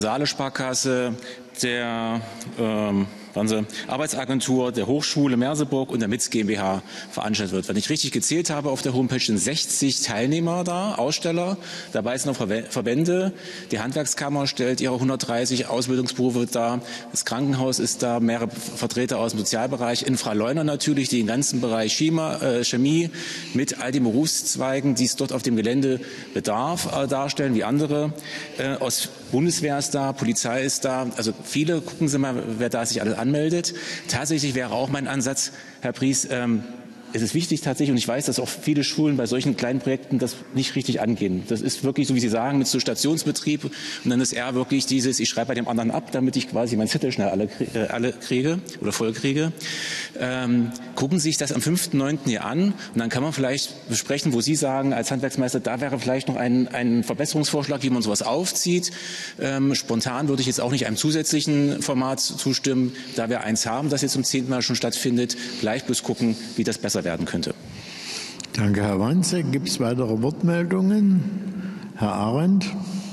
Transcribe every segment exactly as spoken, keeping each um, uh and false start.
Saale Sparkasse, der ähm, Sie, Arbeitsagentur, der Hochschule Merseburg und der M I Z GmbH veranstaltet wird. Wenn ich richtig gezählt habe, auf der Homepage sind sechzig Teilnehmer da, Aussteller. Dabei sind noch Verbände. Die Handwerkskammer stellt ihre hundertdreißig Ausbildungsberufe dar. Das Krankenhaus ist da, mehrere Vertreter aus dem Sozialbereich. Infraleuna natürlich, die den ganzen Bereich Chima, äh, Chemie mit all den Berufszweigen, die es dort auf dem Gelände bedarf, äh, darstellen, wie andere. Äh, aus Bundeswehr ist da, Polizei ist da. Also viele, gucken Sie mal, wer da sich alles anmeldet. Tatsächlich wäre auch mein Ansatz, Herr Pries, ähm, es ist wichtig tatsächlich, und ich weiß, dass auch viele Schulen bei solchen kleinen Projekten das nicht richtig angehen. Das ist wirklich, so wie Sie sagen, mit so Stationsbetrieb. Und dann ist eher wirklich dieses, ich schreibe bei dem anderen ab, damit ich quasi meinen Zettel schnell alle, äh, alle kriege oder voll kriege. Ähm, gucken Sie sich das am fünften neunten hier an. Und dann kann man vielleicht besprechen, wo Sie sagen, als Handwerksmeister, da wäre vielleicht noch ein, ein Verbesserungsvorschlag, wie man sowas aufzieht. Ähm, spontan würde ich jetzt auch nicht einem zusätzlichen Format zustimmen, da wir eins haben, das jetzt zum zehnten Mal schon stattfindet. Vielleicht bloß gucken, wie das besser werden könnte. Danke, Herr Wanze. Gibt es weitere Wortmeldungen? Herr Arendt.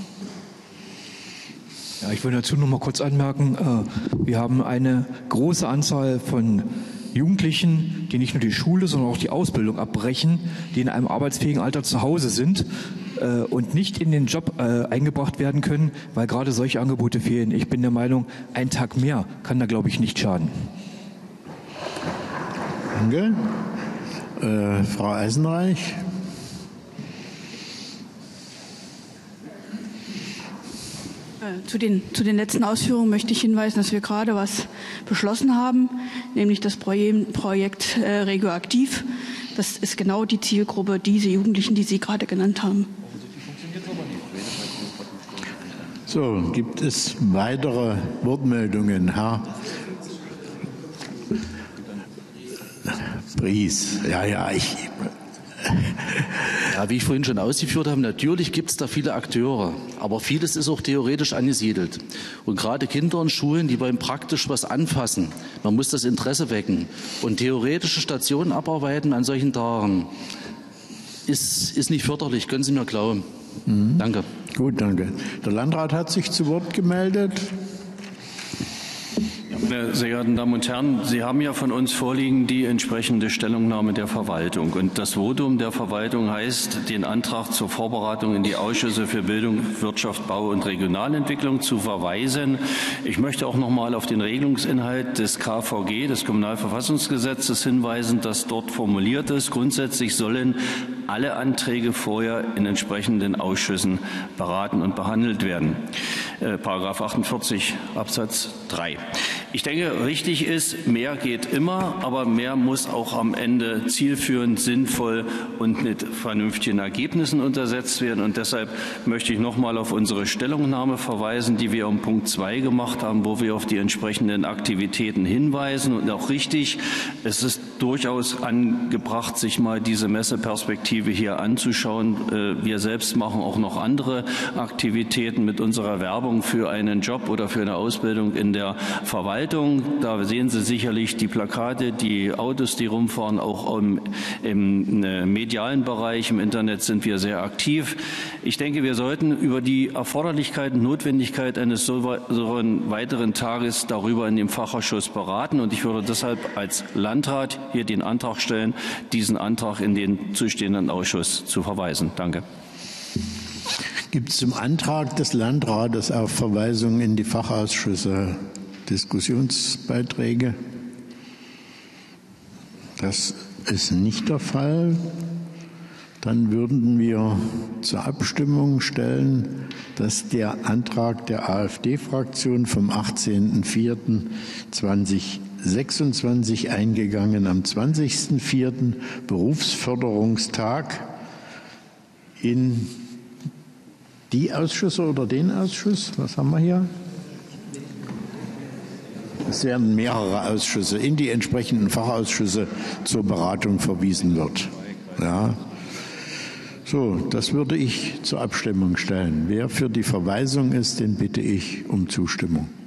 Ja, ich will dazu noch mal kurz anmerken, äh, wir haben eine große Anzahl von Jugendlichen, die nicht nur die Schule, sondern auch die Ausbildung abbrechen, die in einem arbeitsfähigen Alter zu Hause sind äh, und nicht in den Job äh, eingebracht werden können, weil gerade solche Angebote fehlen. Ich bin der Meinung, ein Tag mehr kann da, glaube ich, nicht schaden. Danke. Äh, Frau Eisenreich. Zu den, zu den letzten Ausführungen möchte ich hinweisen, dass wir gerade was beschlossen haben, nämlich das Projekt, Projekt äh, Regioaktiv. Das ist genau die Zielgruppe, diese Jugendlichen, die Sie gerade genannt haben. So, gibt es weitere Wortmeldungen? Herr Pries. Ja, ja, ich... Ja, wie ich vorhin schon ausgeführt habe, natürlich gibt es da viele Akteure, aber vieles ist auch theoretisch angesiedelt. Und gerade Kinder und Schulen, die wollen praktisch was anfassen. Man muss das Interesse wecken. Und theoretische Stationen abarbeiten an solchen Tagen ist, ist nicht förderlich, können Sie mir glauben. Mhm. Danke. Gut, danke. Der Landrat hat sich zu Wort gemeldet. Meine sehr geehrten Damen und Herren, Sie haben ja von uns vorliegen die entsprechende Stellungnahme der Verwaltung. Und das Votum der Verwaltung heißt, den Antrag zur Vorberatung in die Ausschüsse für Bildung, Wirtschaft, Bau und Regionalentwicklung zu verweisen. Ich möchte auch noch mal auf den Regelungsinhalt des K V G, des Kommunalverfassungsgesetzes, hinweisen, das dort formuliert ist. Grundsätzlich sollen alle Anträge vorher in entsprechenden Ausschüssen beraten und behandelt werden. Äh, Paragraph achtundvierzig Absatz drei. Ich denke, richtig ist, mehr geht immer, aber mehr muss auch am Ende zielführend, sinnvoll und mit vernünftigen Ergebnissen untersetzt werden. Und deshalb möchte ich noch mal auf unsere Stellungnahme verweisen, die wir um Punkt zwei gemacht haben, wo wir auf die entsprechenden Aktivitäten hinweisen. Und auch richtig, es ist durchaus angebracht, sich mal diese Messeperspektive hier anzuschauen. Wir selbst machen auch noch andere Aktivitäten mit unserer Werbung für einen Job oder für eine Ausbildung in der Verwaltung. Da sehen Sie sicherlich die Plakate, die Autos, die rumfahren. Auch im, im medialen Bereich, im Internet sind wir sehr aktiv. Ich denke, wir sollten über die Erforderlichkeit und Notwendigkeit eines so weiteren Tages darüber in dem Fachausschuss beraten. Und ich würde deshalb als Landrat hier den Antrag stellen, diesen Antrag in den zustehenden Ausschuss zu verweisen. Danke. Gibt es zum Antrag des Landrates auf Verweisung in die Fachausschüsse Diskussionsbeiträge? Das ist nicht der Fall. Dann würden wir zur Abstimmung stellen, dass der Antrag der AfD-Fraktion vom achtzehnten vierten zweitausendsechsundzwanzig eingegangen am zwanzigsten vierten Berufsförderungstag in die Ausschüsse oder den Ausschuss? Was haben wir hier? Es werden mehrere Ausschüsse in die entsprechenden Fachausschüsse zur Beratung verwiesen wird. Ja. So, das würde ich zur Abstimmung stellen. Wer für die Verweisung ist, den bitte ich um Zustimmung.